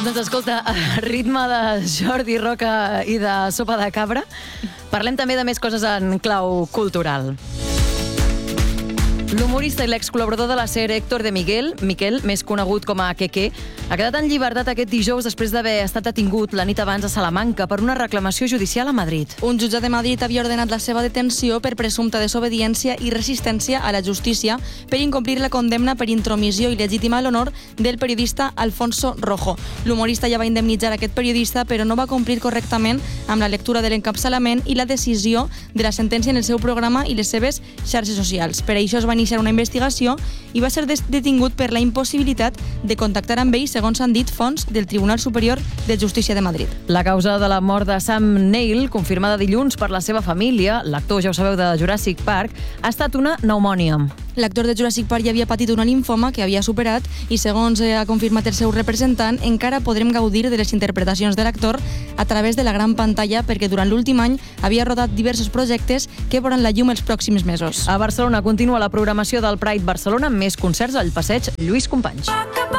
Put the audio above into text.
Doncs escolta, a ritme de Jordi Roca i de Sopa de Cabra, parlem també de més coses en clau cultural. L'humorista i l'excol·laborador de la SER Héctor de Miquel, més conegut com a Keke, ha quedat en llibertat aquest dijous després d'haver estat detingut la nit abans a Salamanca per una reclamació judicial a Madrid. Un jutjat de Madrid havia ordenat la seva detenció per presumpta desobediència i resistència a la justícia per incomplir la condemna per intromissió il·legítima a l'honor del periodista Alfonso Rojo. L'humorista ja va indemnitzar aquest periodista, però no va complir correctament amb la lectura de l'encapçalament i la decisió de la sentència en el seu programa i les seves xarxes socials. Per això es va iniciar una investigació i va ser detingut per la impossibilitat de contactar amb ell, segons han dit fonts del Tribunal Superior de Justícia de Madrid. La causa de la mort de Sam Neill, confirmada dilluns per la seva família, l'actor, ja ho sabeu, de Jurassic Park, ha estat una pneumònia. L'actor de Jurassic Park ja havia patit una limfoma que havia superat i, segons ha confirmat el seu representant, encara podrem gaudir de les interpretacions de l'actor a través de la gran pantalla perquè durant l'últim any havia rodat diversos projectes que veuran la llum els pròxims mesos. A Barcelona continua la programació del Pride Barcelona amb més concerts al passeig Lluís Companys.